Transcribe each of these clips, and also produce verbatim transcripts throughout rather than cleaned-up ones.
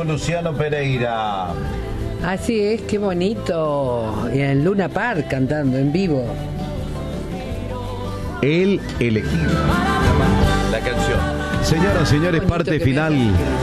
con Luciano Pereira. Así es, qué bonito. Y en Luna Park cantando en vivo. El elegido. La canción. Señoras, señores, parte final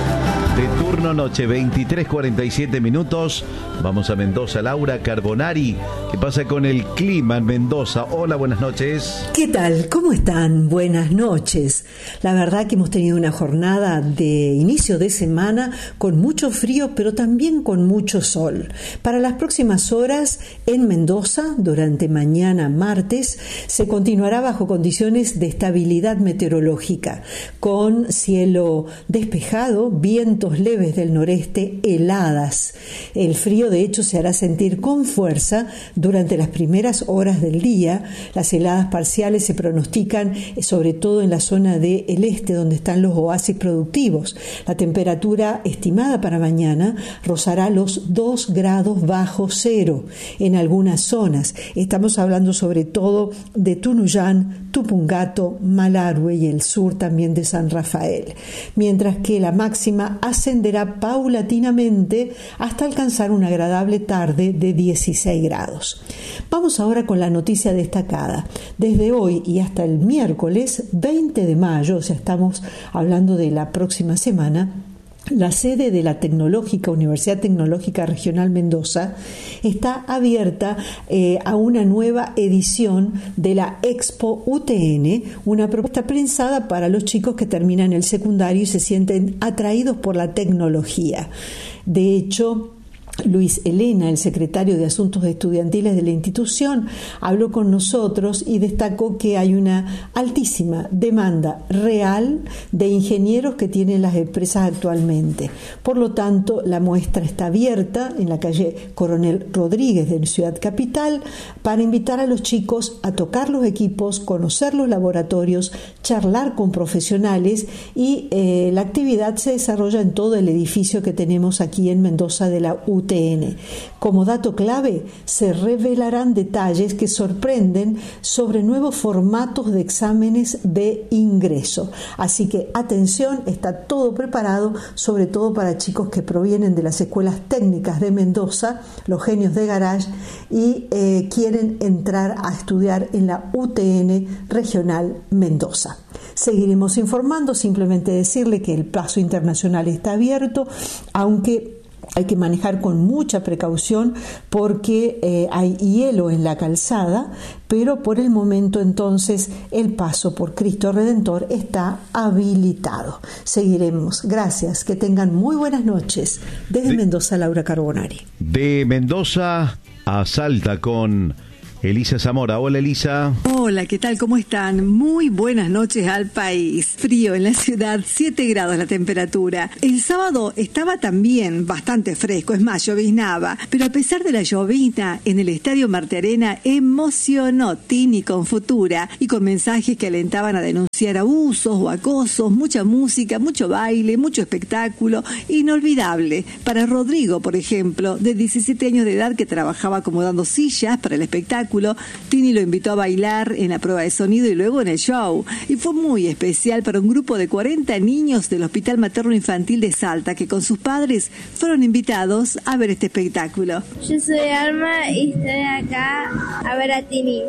de Turno Noche, veintitrés cuarenta y siete minutos. Vamos a Mendoza. Laura Carbonari, ¿qué pasa con el clima en Mendoza? Hola, buenas noches. ¿Qué tal? ¿Cómo están? Buenas noches. La verdad que hemos tenido una jornada de inicio de semana con mucho frío, pero también con mucho sol. Para las próximas horas en Mendoza, durante mañana martes, se continuará bajo condiciones de estabilidad meteorológica, con cielo despejado, vientos leves del noreste, heladas. El frío, de hecho, se hará sentir con fuerza durante las primeras horas del día. Las heladas parciales se pronostican sobre todo en la zona del este, donde están los oasis productivos. La temperatura estimada para mañana rozará los dos grados bajo cero en algunas zonas. Estamos hablando sobre todo de Tunuyán, Tupungato, Malargüe y el sur también de San Rafael, mientras que la máxima ascenderá paulatinamente hasta alcanzar una agradable tarde de dieciséis grados. Vamos ahora con la noticia destacada. Desde hoy y hasta el miércoles veinte de mayo, o sea, estamos hablando de la próxima semana, la sede de la Tecnológica, Universidad Tecnológica Regional Mendoza, está abierta eh, a una nueva edición de la Expo U T N, una propuesta pensada para los chicos que terminan el secundario y se sienten atraídos por la tecnología. De hecho, Luis Elena, el secretario de Asuntos Estudiantiles de la institución, habló con nosotros y destacó que hay una altísima demanda real de ingenieros que tienen las empresas actualmente. Por lo tanto, la muestra está abierta en la calle Coronel Rodríguez de Ciudad Capital para invitar a los chicos a tocar los equipos, conocer los laboratorios, charlar con profesionales y eh, la actividad se desarrolla en todo el edificio que tenemos aquí en Mendoza de la U T N. Como dato clave, se revelarán detalles que sorprenden sobre nuevos formatos de exámenes de ingreso. Así que atención, está todo preparado, sobre todo para chicos que provienen de las escuelas técnicas de Mendoza, los genios de garage, y eh, quieren entrar a estudiar en la U T N Regional Mendoza. Seguiremos informando, simplemente decirle que el plazo internacional está abierto, aunque hay que manejar con mucha precaución porque eh, hay hielo en la calzada, pero por el momento entonces el paso por Cristo Redentor está habilitado. Seguiremos. Gracias. Que tengan muy buenas noches. Desde de, Mendoza, Laura Carbonari. De Mendoza a Salta con Elisa Zamora. Hola, Elisa. Hola, ¿qué tal? ¿Cómo están? Muy buenas noches al país. Frío en la ciudad, siete grados la temperatura. El sábado estaba también bastante fresco, es más, lloviznaba. Pero a pesar de la llovizna, en el Estadio Marte Arena emocionó Tini con Futura y con mensajes que alentaban a denunciar abusos o acosos, mucha música, mucho baile, mucho espectáculo, inolvidable. Para Rodrigo, por ejemplo, de diecisiete años de edad, que trabajaba acomodando sillas para el espectáculo, Tini lo invitó a bailar en la prueba de sonido y luego en el show. Y fue muy especial para un grupo de cuarenta niños del Hospital Materno Infantil de Salta que con sus padres fueron invitados a ver este espectáculo. Yo soy Alma y estoy acá a ver a Tini.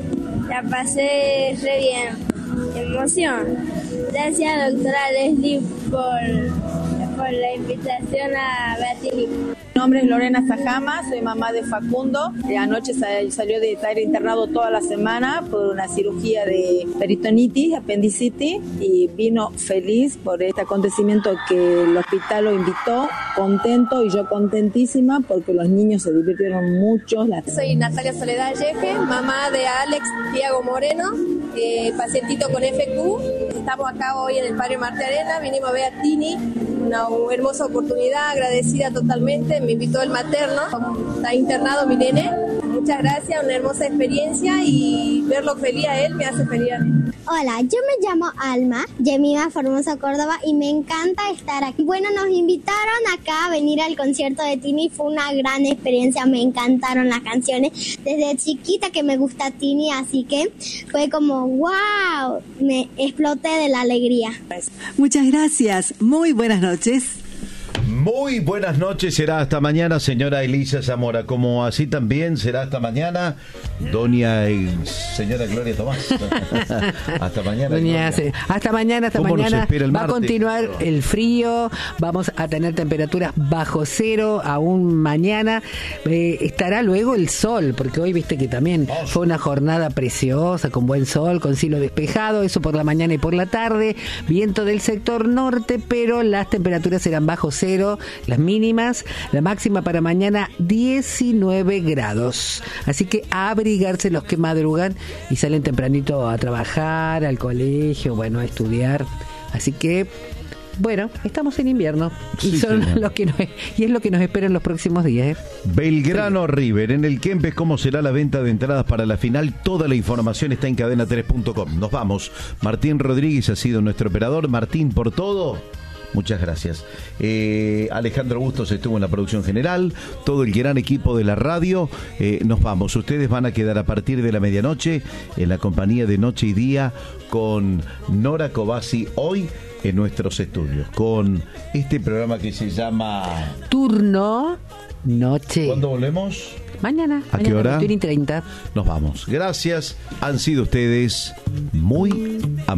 La pasé re bien. Emoción. Gracias, doctora Leslie, por, por la invitación a ver a Tini. Mi nombre es Lorena Sajama, soy mamá de Facundo. Anoche salió de estar internado toda la semana por una cirugía de peritonitis, apendicitis, y vino feliz por este acontecimiento que el hospital lo invitó, contento y yo contentísima porque los niños se divirtieron mucho. Soy Natalia Soledad Yefe, mamá de Alex Tiago Moreno, eh, pacientito con F Q. Estamos acá hoy en el Padre Marte Arena, vinimos a ver a Tini, una hermosa oportunidad, agradecida totalmente. Me invitó el materno, está internado mi nene. Muchas gracias, una hermosa experiencia y verlo feliz a él me hace feliz a mí. Hola, yo me llamo Alma, Yemima Formosa Córdoba y me encanta estar aquí. Bueno, nos invitaron acá a venir al concierto de Tini, fue una gran experiencia, me encantaron las canciones. Desde chiquita que me gusta Tini, así que fue como wow, me exploté de la alegría. Muchas gracias, muy buenas noches. Muy buenas noches, será hasta mañana, señora Elisa Zamora, como así también será hasta mañana, doña y señora Gloria Tomás. Hasta mañana. Doña, hasta mañana, hasta mañana. Va a continuar el frío, vamos a tener temperaturas bajo cero aún mañana. Eh, estará luego el sol, porque hoy viste que también fue una jornada preciosa, con buen sol, con cielo despejado, eso por la mañana y por la tarde, viento del sector norte, pero las temperaturas serán bajo cero. Las mínimas, la máxima para mañana diecinueve grados. Así que a abrigarse los que madrugan y salen tempranito a trabajar, al colegio, bueno, a estudiar. Así que, bueno, estamos en invierno y sí, son los que nos, y es lo que nos espera en los próximos días. ¿eh? Belgrano sí. River, en el Kempes, ¿cómo será la venta de entradas para la final? Toda la información está en cadena tres punto com. Nos vamos. Martín Rodríguez ha sido nuestro operador. Martín, por todo. Muchas gracias. Eh, Alejandro Bustos estuvo en la producción general, todo el gran equipo de la radio. Eh, nos vamos. Ustedes van a quedar a partir de la medianoche en la compañía de Noche y Día con Nora Cobasi hoy en nuestros estudios, con este programa que se llama Turno Noche. ¿Cuándo volvemos? Mañana. ¿A qué hora? veintiuno y treinta. Nos vamos. Gracias. Han sido ustedes muy amables.